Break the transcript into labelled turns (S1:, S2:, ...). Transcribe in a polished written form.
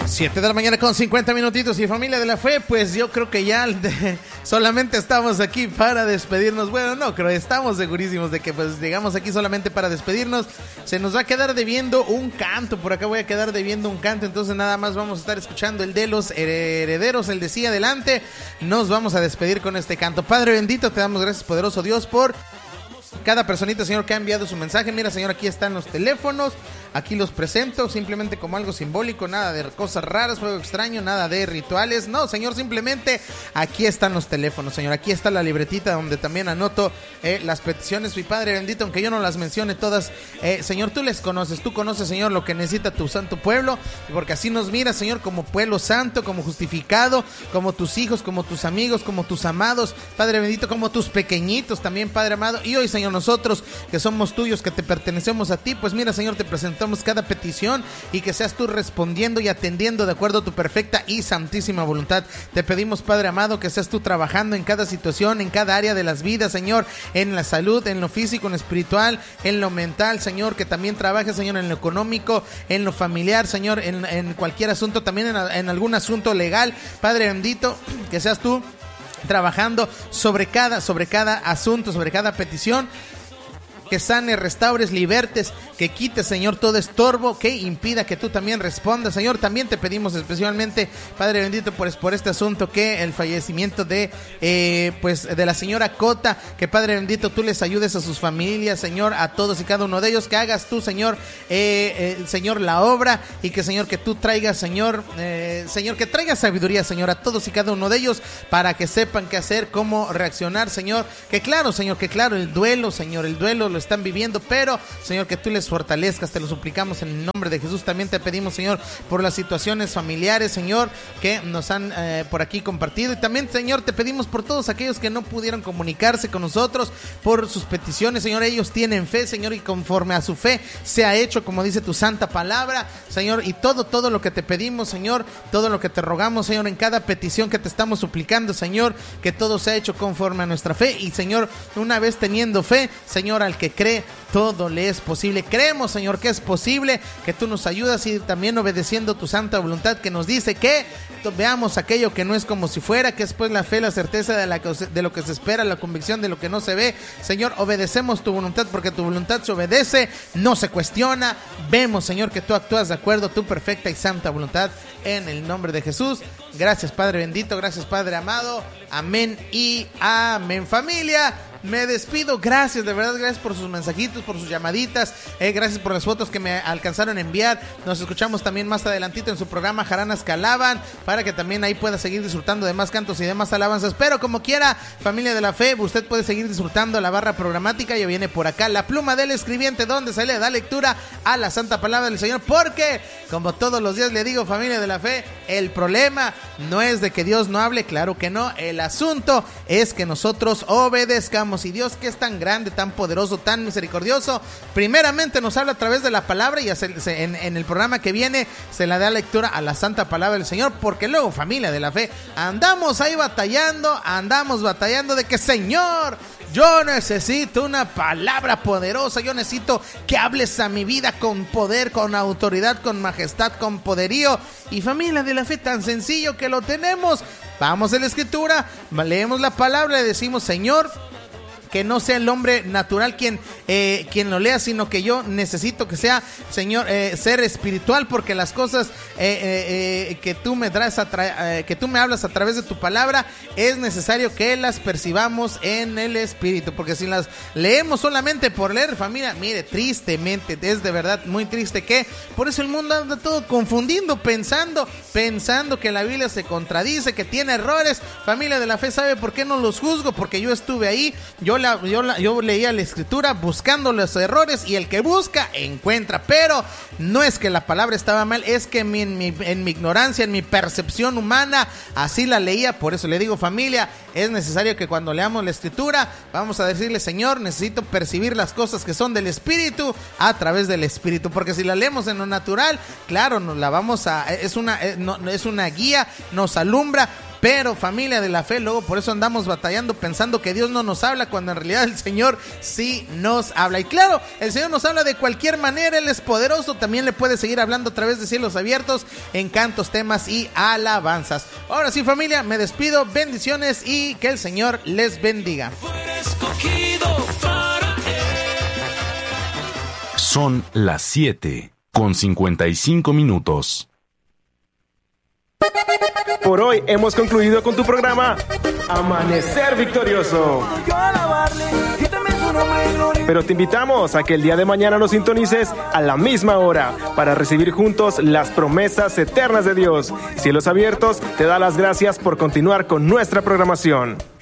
S1: 7 de la mañana con 50 minutitos y familia de la fe, pues yo creo que ya solamente estamos aquí para despedirnos. Bueno, no creo, estamos segurísimos de que pues llegamos aquí solamente para despedirnos. Se nos va a quedar debiendo un canto, por acá voy a quedar debiendo un canto, entonces nada más vamos a estar escuchando el de los herederos, el de Sí Adelante. Nos vamos a despedir con este canto. Padre bendito, te damos gracias, poderoso Dios, por cada personita, Señor, que ha enviado su mensaje. Mira, Señor, aquí están los teléfonos. Aquí los presento simplemente como algo simbólico, nada de cosas raras, juego extraño, nada de rituales. No, Señor, simplemente aquí están los teléfonos, Señor. Aquí está la libretita donde también anoto las peticiones. Mi Padre bendito, aunque yo no las mencione todas, Señor, tú les conoces. Tú conoces, Señor, lo que necesita tu santo pueblo, porque así nos miras, Señor, como pueblo santo, como justificado, como tus hijos, como tus amigos, como tus amados, Padre bendito, como tus pequeñitos también, Padre amado. Y hoy, Señor, nosotros que somos tuyos, que te pertenecemos a ti, pues mira, Señor, te presentamos cada petición y que seas tú respondiendo y atendiendo de acuerdo a tu perfecta y santísima voluntad. Te pedimos, Padre amado, que seas tú trabajando en cada situación, en cada área de las vidas, Señor, en la salud, en lo físico, en lo espiritual, en lo mental, Señor, que también trabajes, Señor, en lo económico, en lo familiar, Señor, en cualquier asunto, también en algún asunto legal, Padre bendito, que seas tú trabajando sobre cada asunto, sobre cada petición. Que sane, restaures, libertes, que quites, Señor, todo estorbo que impida que tú también respondas, Señor. También te pedimos especialmente, Padre bendito, por este asunto, que el fallecimiento de la señora Cota, que Padre bendito, tú les ayudes a sus familias, Señor, a todos y cada uno de ellos, que hagas tú, Señor, Señor, la obra, y que, Señor, que tú traigas, Señor, que traigas sabiduría, Señor, a todos y cada uno de ellos, para que sepan qué hacer, cómo reaccionar, Señor. Que claro, Señor, el duelo, Señor, el duelo lo están viviendo, pero Señor, que tú les fortalezcas, te lo suplicamos en el nombre de Jesús. También te pedimos, Señor, por las situaciones familiares, Señor, que nos han por aquí compartido, y también, Señor, te pedimos por todos aquellos que no pudieron comunicarse con nosotros, por sus peticiones, Señor. Ellos tienen fe, Señor, y conforme a su fe se ha hecho, como dice tu santa palabra, Señor, y todo lo que te pedimos, Señor, todo lo que te rogamos, Señor, en cada petición que te estamos suplicando, Señor, que todo se ha hecho conforme a nuestra fe. Y, Señor, una vez teniendo fe, Señor, al que cree, todo le es posible. Creemos, Señor, que es posible, que tú nos ayudas, y también obedeciendo tu santa voluntad, que nos dice que veamos aquello que no es como si fuera, que es pues la fe, la certeza de lo que se espera, la convicción de lo que no se ve. Señor, obedecemos tu voluntad, porque tu voluntad se obedece, no se cuestiona. Vemos, Señor, que tú actúas de acuerdo a tu perfecta y santa voluntad, en el nombre de Jesús. Gracias, Padre bendito, gracias, Padre amado. Amén y amén. Familia, me despido, gracias, de verdad, gracias por sus mensajitos, por sus llamaditas, gracias por las fotos que me alcanzaron a enviar. Nos escuchamos también más adelantito en su programa Jaranas que Alaban, para que también ahí pueda seguir disfrutando de más cantos y de más alabanzas. Pero como quiera, familia de la fe, usted puede seguir disfrutando la barra programática. Ya viene por acá la pluma del escribiente, donde se le da lectura a la santa palabra del Señor, porque como todos los días le digo, familia de la fe, el problema no es de que Dios no hable, claro que no, el asunto es que nosotros obedezcamos. Y Dios, que es tan grande, tan poderoso, tan misericordioso, primeramente nos habla a través de la palabra, y en el programa que viene se le da lectura a la santa palabra del Señor, porque luego, familia de la fe, andamos ahí batallando de que, Señor, yo necesito una palabra poderosa, yo necesito que hables a mi vida con poder, con autoridad, con majestad, con poderío. Y familia de la fe, tan sencillo que lo tenemos. Vamos a la escritura, leemos la palabra y decimos, Señor, que no sea el hombre natural quien lo lea, sino que yo necesito que sea, Señor, ser espiritual, porque las cosas que tú me traes que tú me hablas a través de tu palabra, es necesario que las percibamos en el espíritu, porque si las leemos solamente por leer, familia, mire, tristemente, es de verdad muy triste, que por eso el mundo anda todo confundiendo, pensando que la Biblia se contradice, que tiene errores. Familia de la fe, ¿sabe por qué no los juzgo? Porque yo estuve ahí, yo leía la escritura buscando los errores, y el que busca encuentra. Pero no es que la palabra estaba mal, es que en mi ignorancia, en mi percepción humana, así la leía. Por eso le digo, familia, es necesario que cuando leamos la escritura vamos a decirle, Señor, necesito percibir las cosas que son del espíritu a través del espíritu, porque si la leemos en lo natural, claro, nos la vamos a es una guía, nos alumbra, Pero familia de la fe, luego por eso andamos batallando pensando que Dios no nos habla, cuando en realidad el Señor sí nos habla. Y claro, el Señor nos habla de cualquier manera, Él es poderoso, también le puede seguir hablando a través de Cielos Abiertos en cantos, temas y alabanzas. Ahora sí familia, me despido, bendiciones y que el Señor les bendiga.
S2: Son las 7:55.
S3: Por hoy hemos concluido con tu programa Amanecer Victorioso. Pero te invitamos a que el día de mañana nos sintonices a la misma hora para recibir juntos las promesas eternas de Dios. Cielos Abiertos te da las gracias por continuar con nuestra programación.